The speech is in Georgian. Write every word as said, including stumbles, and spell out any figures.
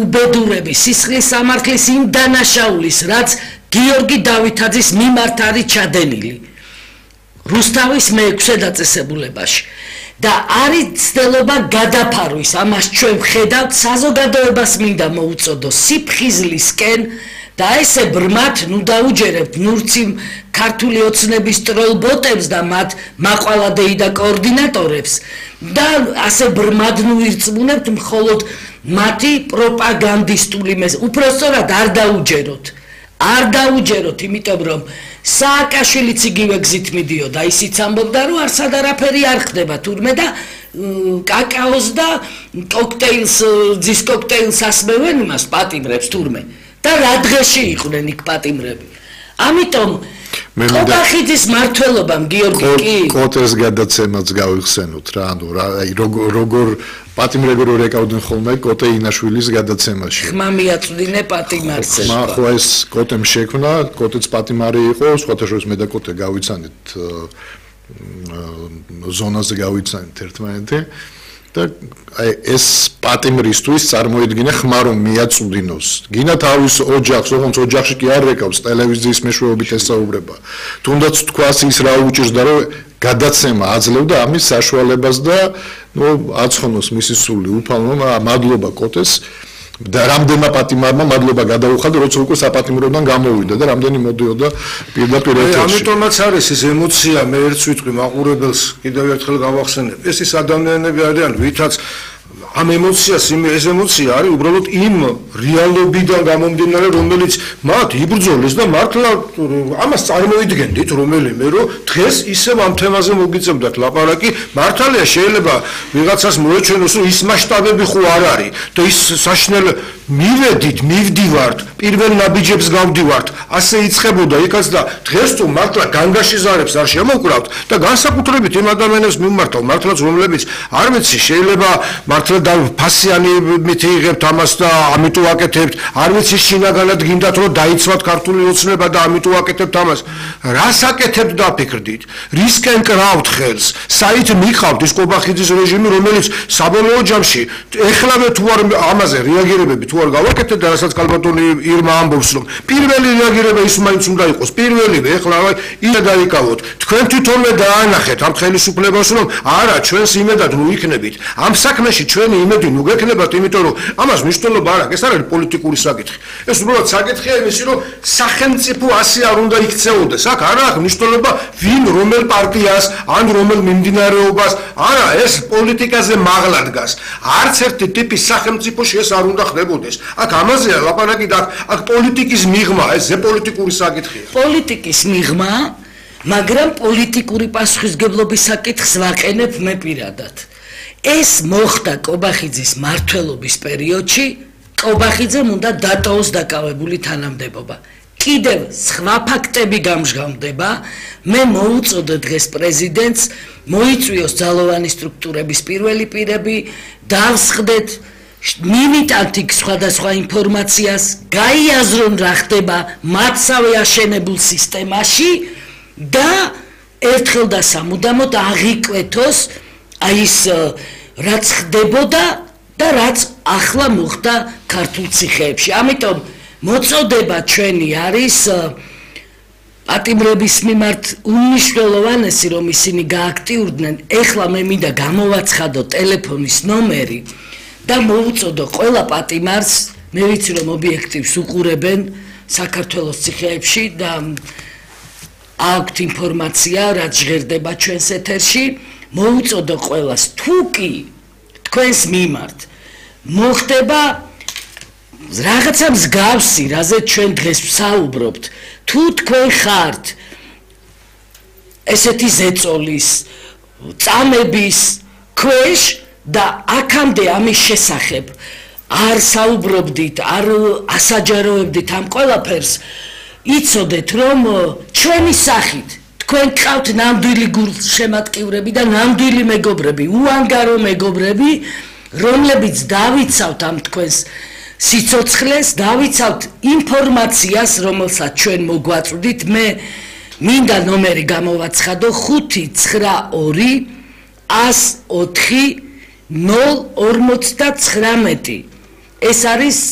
უბედურების, სისხლის სამართლის იმ დანაშაულის, რაც გიორგი დავითაძის მიმართ არის ჩადენილი რუსთავის მეექვსე დაწესებულებაში და არის ცდილობა გადაფარვის, ამას ჩვენ ვხედავთ, საზოგადოებას მინდა მოუწოდო სიფხიზლისკენ და ესე ბრმათ ნუ დაუჯერებთ ნურცი ქართული ოცნების ტროლბოტებს და მათ მაყვალადეი და კოორდინატორებს და ასე ბრმად ნუ ირწმუნებთ მხოლოდ მათი პროპაგანდისტული მეს უпростоრად არ დაუჯეროთ არ დაუჯეროთ იმიტომ რომ სააკაშვილიც იგივე გზით მიდიოდა ისიც ამბობდა რომ არსად არაფერი არ ხდება თურმე და კაკაოს და კოქტეილს ძის კოქტეილს ასმევენ იმას პატიმრებს თურმე და რა დღეში იყვნენ იქ პატიმრები ამიტომ ყობახიძის მმართველობამ გიორგი კი კოტეს გადაცემაც გავიხსენოთ რა ანუ როგორ პატიმრები რო ეკავდნენ ხოლმე კოტე ინაშვილის გადაცემაში ხმა მიაწვდინე პატიმარს ხმა ხო ეს კოტემ შექმნა კოტეც პატიმარი იყო სხვათა შორის მე და კოტე გავიცანით ზონაზე გავიცანით ერთმანეთი და ეს პატიმრისთვის წარმოიდგინა ხმა რომ მიაწვდინოს გინა თავის ოჯახს ოღონდ ოჯახში კი არ ეკავს ტელევიზიის მეშვეობით ესაუბრება თუნდაც თქვას ის რა უჭირს და რომ გადაცემა აძლევდა ამის საშუალებას და ნუ აცხონოს მისი სული უფალმა მადლობა კოტეს და რამდენმა პატიმარმა მადლობა გადაუხადა როცა უკვე საპატიმროდან გამოვიდა და რამდენი მოდიოდა პირდაპირ ეთერში ამიტომაც არის ეს ემოცია მე ერთს ვიტყვი მაყურებელს კიდევ ერთხელ გავახსენებ ეს ის ადამიანები არიან ვითაც ამ ემოციას ეს ემოცია არის უბრალოდ იმ რეალობიდან გამომდინარე რომელიც მათ იბრძოლეს და მართლა ამას წარმოიდგენდით რომელიმე რომ დღეს ისევ ამ თემაზე მოგიწევდათ ლაპარაკი მართალია შეიძლება ვიღაცას მოეჩვენოს რომ ის მასშტაბები ხო არ არის და ის საშნელ მივედით მივდივართ პირველ ნაბიჯებს გავდივართ ასე იწყებოდა იქაც და დღეს თუ მართლა განგაში ზარებს არ შემოვკრავთ და განსაკუთრებით იმ ადამიანებს მიმართავ მართლაც რომლებიც არ ვიცი შეიძლება მართლა და ფასიანი მითიღებთ ამას და ამიტომ აკეთებთ არ ვიცი შინაგანად გინდათ რომ დაიცვათ ქართული ოცნება და ამიტომ აკეთებთ ამას რას აკეთებთ დაფიქრდით რისკენ კრავთ ხელს საით მიყავთ ის ყობახიძის რეჟიმი რომელიც საბოლოო ჯამში ეხლავე თუ არ ამაზე რეაგირებები თუ არ გავაკეთეთ და რასაც კალბატონი ირმა ამბობს რომ პირველი რეაგირება ის მაინც უნდა იყოს პირველივე ეხლა ის დაიკავოთ თქვენ თვითონვე დაანახეთ ამ ხელისუფლებას რომ არა ჩვენს იმედად ნუ იქნებით ამ საქმეში ჩვენი იმედი ნუ გექნებათ იმიტომ რომ ამას მნიშვნელობა არ აქვს ეს არ არის პოლიტიკური საკითხი ეს უბრალოდ საკითხია იმისი რომ სახელმწიფო ასე არ უნდა იქცეოდეს აქ არ აქვს მნიშვნელობა ვინ რომელ პარტიას ან რომელ მიმდინარეობას არა ეს პოლიტიკაზე მაღლა დგას არც ერთი ტიპის სახელმწიფოში ეს არ უნდა ხდებოდეს აქ ამაზეა ლაპარაკი და აქ პოლიტიკის მიღმა ეს ზე პოლიტიკური საკითხია პოლიტიკის მიღმა მაგრამ პოლიტიკური პასუხისგებლობის საკითხს ვაყენებ მე პირადად ეს მოხდა ყობახიძის მმართველობის პერიოდში ყობახიძემ უნდა დატოვოს დაკავებული თანამდებობა კიდევ სხვა ფაქტები გამჟღავნდება მე მოუწოდე დღეს პრეზიდენტს მოიწვიოს ძალოვანი სტრუქტურების პირველი პირები დავსხდეთ მივიტანთ იქ სხვადასხვა ინფორმაციას გაიაზრონ რა ხდება მათსავე აშენებულ სისტემაში და ერთხელ და სამუდამოდ აღიკვეთოს აი ის რაც ხდებოდა და რაც ახლა მოხდა ქართულ ციხეებში ამიტომ მოწოდება ჩვენი არის პატიმრების მიმართ უმნიშვნელოვანესი რომ ისინი გააქტიურდნენ ეხლა მე მინდა გამოვაცხადო ტელეფონის ნომერი და მოუწოდო ყველა პატიმარს მე ვიცი რომ ობიექტივს უყურებენ საქართველოს ციხეებში და აქვთ ინფორმაცია რაც ჟღერდება ჩვენს ეთერში მოუწოდო ყველას თუ კი თქვენს მიმართ მოხდება რაღაცა მსგავსი რაზე ჩვენ დღეს ვსაუბრობთ თუ თქვენ ხართ ესეთი ზეწოლის წამების ქვეშ და აქამდე ამის შესახებ არ საუბრობდით არ ასაჯაროებდით ამ ყველაფერს იცოდეთ რომ ჩვენი სახით თქვენ ყავთ ნამდვილი გულშემატკივრები და ნამდვილი მეგობრები უანგარო მეგობრები რომლებიც დავიცავთ ამ თქვენს სიცოცხლეს დავიცავთ ინფორმაციას რომელსაც ჩვენ მოგვაწვდით მე მინდა ნომერი გამოვაცხადო ხუთი ცხრა ორი ას ოთხი ნოლ ორმოცდათხრამეტი ეს არის